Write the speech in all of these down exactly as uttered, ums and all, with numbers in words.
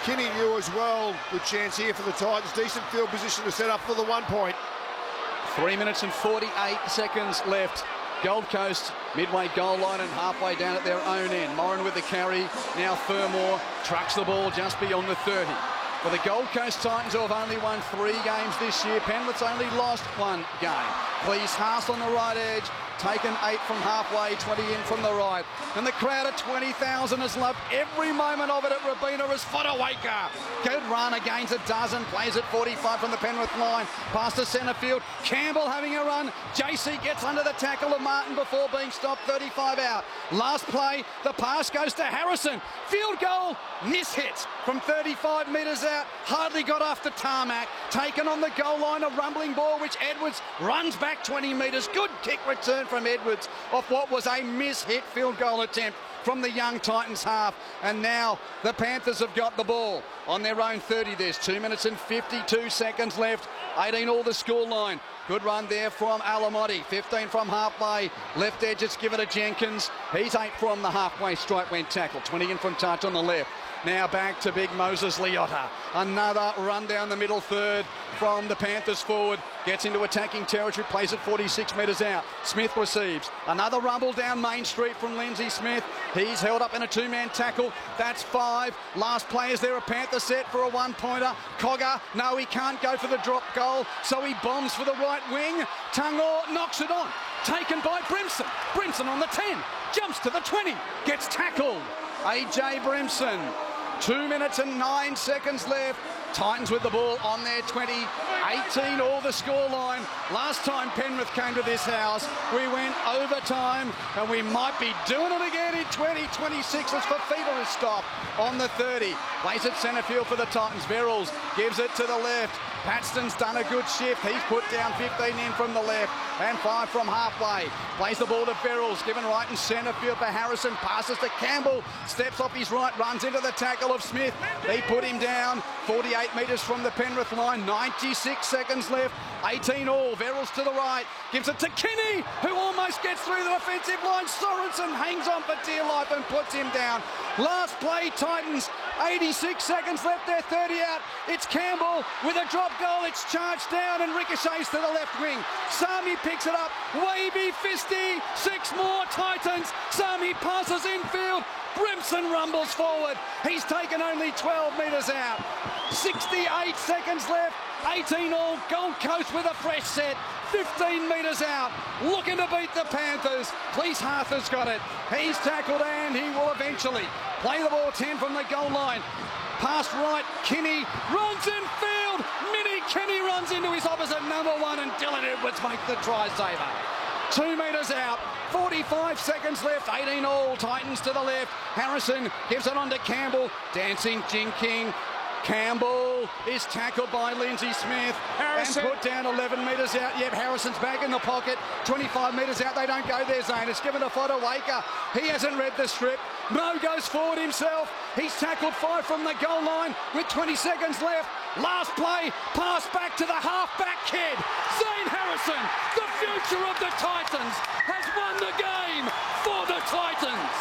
Kinney knew as well. Good chance here for the Titans. Decent field position to set up for the one point. Three minutes and forty-eight seconds left. Gold Coast midway goal line and halfway down at their own end. Moran with the carry. Now Fermor trucks the ball just beyond the thirty. For the Gold Coast Titans, who have only won three games this year, Penrith's only lost one game. Cleese Haas on the right edge, taken eight from halfway, twenty in from the right. And the crowd of twenty thousand has loved every moment of it at Robina as Fodawaker. Good run, against a dozen, plays at forty-five from the Penrith line, past the centre field. Campbell having a run. J C gets under the tackle of Martin before being stopped, thirty-five out. Last play, the pass goes to Harrison. Field goal, miss hit from thirty-five metres out. Hardly got off the tarmac. Taken on the goal line, a rumbling ball which Edwards runs back twenty metres. Good kick return from Edwards off what was a miss-hit field goal attempt from the young Titans half. And now the Panthers have got the ball on their own thirty. There's two minutes and fifty-two seconds left. eighteen all the scoreline. Good run there from Alamotti. fifteen from halfway. Left edge, it's given to Jenkins. He's eight from the halfway stripe when tackled. twenty in from touch on the left. Now back to big Moses Leota. Another run down the middle third from the Panthers forward. Gets into attacking territory, plays at forty-six metres out. Smith receives. Another rumble down Main Street from Lindsay Smith. He's held up in a two-man tackle. That's five. Last play is there, a Panther set for a one-pointer. Cogger, no, he can't go for the drop goal, so he bombs for the right wing. Tungor knocks it on. Taken by Brimson. Brimson on the ten. Jumps to the twenty. Gets tackled. A J Brimson. Two minutes and nine seconds left. Titans with the ball on their twenty. eighteen all the scoreline. Last time Penrith came to this house, we went overtime, and we might be doing it again in twenty twenty-six as Fafita is stopped on the thirty. Plays it centre field for the Titans. Verrills gives it to the left. Paxton's done a good shift. He's put down fifteen in from the left and five from halfway. Plays the ball to Verrills, given right in centre field for Harrison. Passes to Campbell, steps off his right, runs into the tackle of Smith. He put him down, forty-eight metres from the Penrith line, ninety-six seconds left. eighteen all, Verrills to the right, gives it to Kinney, who almost gets through the defensive line. Sorensen hangs on for dear life and puts him down. Last play, Titans, eighty-six seconds left, they're thirty out. It's Campbell with a drop goal. It's charged down and ricochets to the left wing. Sami picks it up. Wavy Fisty. Six more Titans. Sami passes infield. Brimson rumbles forward. He's taken only twelve metres out. sixty-eight seconds left. eighteen all. Gold Coast with a fresh set. fifteen metres out. Looking to beat the Panthers. Cleese Haas has got it. He's tackled and he will eventually play the ball ten from the goal line. Pass right, Kinney runs in field. Mini Kinney runs into his opposite number one, and Dylan Edwards makes the try saver. Two metres out, forty-five seconds left, eighteen all, Titans to the left. Harrison gives it on to Campbell, dancing Jinking. Campbell is tackled by Lindsay Smith Harrison. And put down eleven metres out. Yep, Harrison's back in the pocket. twenty-five metres out. They don't go there, Zane. It's given to Fodawaker. He hasn't read the strip. Mo goes forward himself. He's tackled five from the goal line with twenty seconds left. Last play, pass back to the half-back kid. Zane Harrison, the future of the Titans, has won the game for the Titans.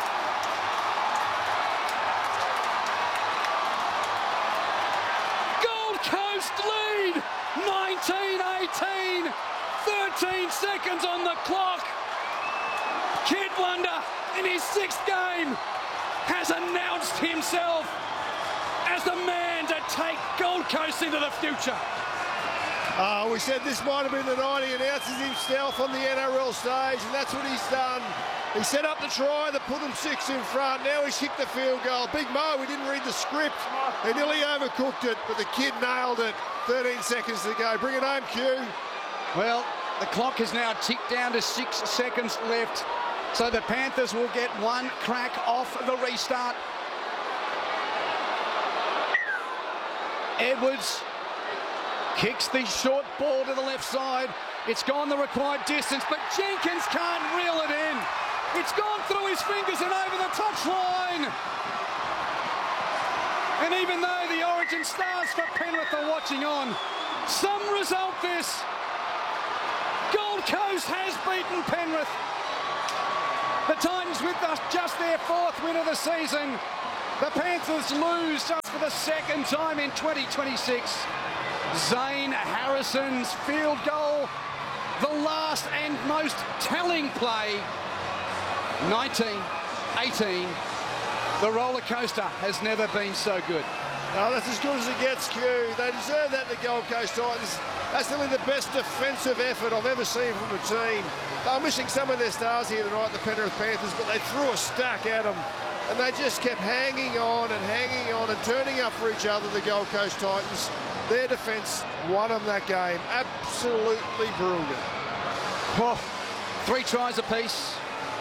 Lead nineteen eighteen, thirteen seconds on the clock. Kid Wonder in his sixth game has announced himself as the man to take Gold Coast into the future. Uh, we said this might have been the night he announces himself on the N R L stage, and that's what he's done. He set up the try that put them six in front. Now he's kicked the field goal. Big Mo, we didn't read the script. They nearly overcooked it, but the kid nailed it. thirteen seconds to go. Bring it home, Q. Well, the clock has now ticked down to six seconds left. So the Panthers will get one crack off the restart. Edwards kicks the short ball to the left side. It's gone the required distance, but Jenkins can't reel it in. It's gone through his fingers and over the touchline. And even though the Origin stars for Penrith are watching on, some result this. Gold Coast has beaten Penrith. The Titans with us just their fourth win of the season. The Panthers lose just for the second time in twenty twenty-six. Zane Harrison's field goal, the last and most telling play. nineteen eighteen. The roller coaster has never been so good. No, that's as good as it gets, Q. They deserve that, the Gold Coast Titans. That's nearly the best defensive effort I've ever seen from a team. They're missing some of their stars here tonight, the Penrith Panthers, but they threw a stack at them. And they just kept hanging on and hanging on and turning up for each other, the Gold Coast Titans. Their defence won them that game. Absolutely brilliant. Oh, three tries apiece.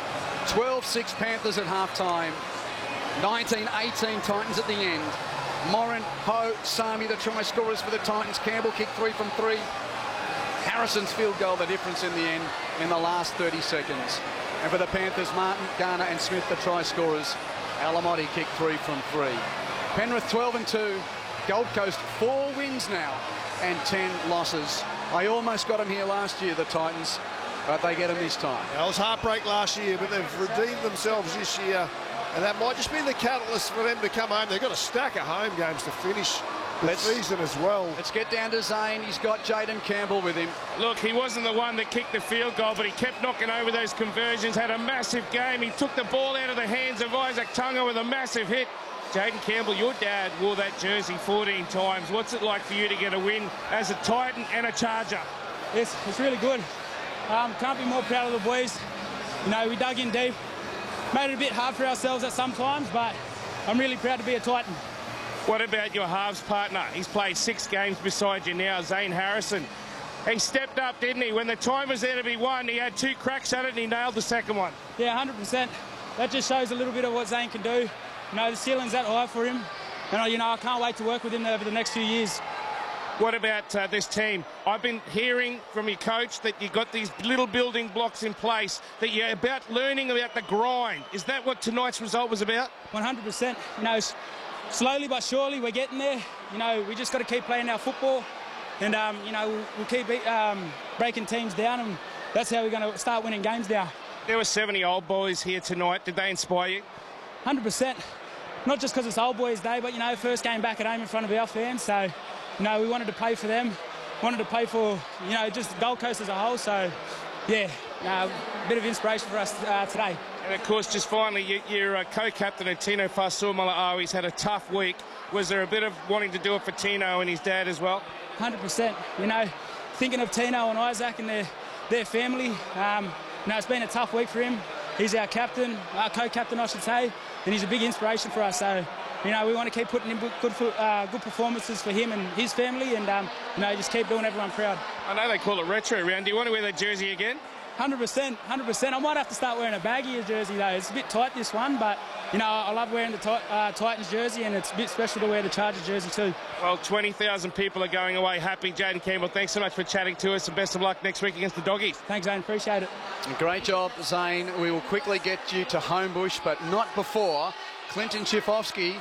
twelve six Panthers at half-time. nineteen eighteen Titans at the end. Morin, Ho, Sami, the try scorers for the Titans. Campbell kicked three from three. Harrison's field goal, the difference in the end in the last thirty seconds. And for the Panthers, Martin, Garner and Smith, the try scorers. Alamotti kicked three from three. Penrith twelve and two. Gold Coast four wins now and ten losses. I almost got them here last year, the Titans, but they get them this time. It was heartbreak last year, but they've redeemed themselves this year. And that might just be the catalyst for them to come home. They've got a stack of home games to finish the let's, season as well. Let's get down to Zane. He's got Jaden Campbell with him. Look, he wasn't the one that kicked the field goal, but he kept knocking over those conversions, had a massive game. He took the ball out of the hands of Isaac Tunga with a massive hit. Jaden Campbell, your dad wore that jersey fourteen times. What's it like for you to get a win as a Titan and a Charger? It's, it's really good. Um, can't be more proud of the boys. You know, we dug in deep. Made it a bit hard for ourselves at some times, but I'm really proud to be a Titan. What about your halves partner? He's played six games beside you now, Zane Harrison. He stepped up, didn't he? When the time was there to be won, he had two cracks at it and he nailed the second one. Yeah, one hundred percent. That just shows a little bit of what Zane can do. You know, the ceiling's that high for him. And, you know, I can't wait to work with him over the next few years. What about uh, this team? I've been hearing from your coach that you've got these little building blocks in place, that you're about learning about the grind. Is that what tonight's result was about? one hundred percent. You know, slowly but surely we're getting there. You know, we just got to keep playing our football. And, um, you know, we'll, we'll keep um, breaking teams down, and that's how we're going to start winning games now. There were seventy old boys here tonight. Did they inspire you? one hundred percent. Not just because it's Old Boys Day, but, you know, first game back at home in front of our fans. So, you know, we wanted to play for them, wanted to play for, you know, just Gold Coast as a whole. So, yeah, uh, a bit of inspiration for us uh, today. And, of course, just finally, you, your uh, co-captain of Tino Fa'asuamaleaui, he's had a tough week. Was there a bit of wanting to do it for Tino and his dad as well? one hundred percent. You know, thinking of Tino and Isaac and their, their family, um, you know, it's been a tough week for him. He's our captain, our co-captain, I should say, and he's a big inspiration for us. So, you know, we want to keep putting in good, uh, good performances for him and his family, and, um, you know, just keep doing everyone proud. I know they call it retro round. Do you want to wear that jersey again? one hundred percent, one hundred percent. I might have to start wearing a baggier jersey, though. It's a bit tight, this one, but, you know, I love wearing the uh, Titans jersey, and it's a bit special to wear the Chargers jersey too. Well, twenty thousand people are going away happy. Jaden Campbell, thanks so much for chatting to us, and best of luck next week against the Doggies. Thanks, Zane. Appreciate it. Great job, Zane. We will quickly get you to Homebush, but not before Clinton Schifofsky.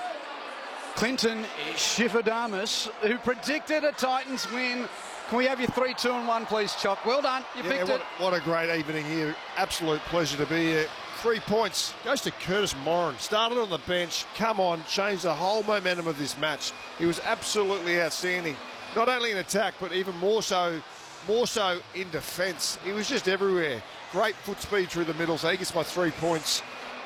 Clinton Schifferdamus, who predicted a Titans win. Can we have your three, two, and one, please, Chock? Well done. You yeah, picked what, it. What a great evening here. Absolute pleasure to be here. Three points. Goes to Curtis Morin. Started on the bench. Come on. Changed the whole momentum of this match. He was absolutely outstanding. Not only in attack, but even more so, more so in defence. He was just everywhere. Great foot speed through the middle. So he gets my three points.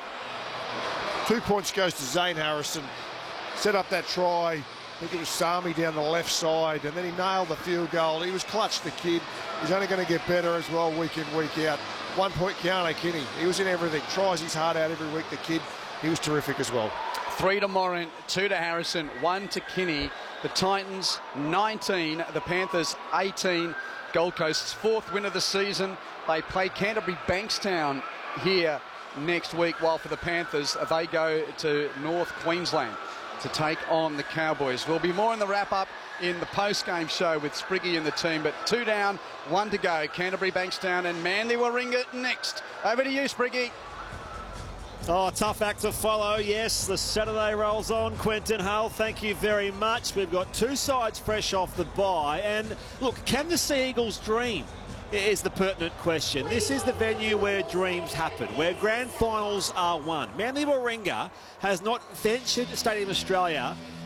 Two points goes to Zane Harrison. Set up that try. I think it was Sami down the left side, and then he nailed the field goal. He was clutch, the kid. He's only going to get better as well week in, week out. One point, Keano Kinney. He was in everything. Tries his heart out every week, the kid. He was terrific as well. Three to Morin, two to Harrison, one to Kinney. The Titans, nineteen. The Panthers, eighteen. Gold Coast's fourth win of the season. They play Canterbury Bankstown here next week, while for the Panthers, they go to North Queensland to take on the Cowboys. There'll be more in the wrap-up in the post-game show with Spriggy and the team, but two down, one to go. Canterbury Bankstown and Manly Warringah next. Over to you, Spriggy. Oh, tough act to follow, yes. The Saturday rolls on. Quentin Hull, thank you very much. We've got two sides fresh off the bye. And look, can the Sea Eagles dream is the pertinent question. This is the venue where dreams happen, where grand finals are won. Manly Warringah has not ventured to Stadium Australia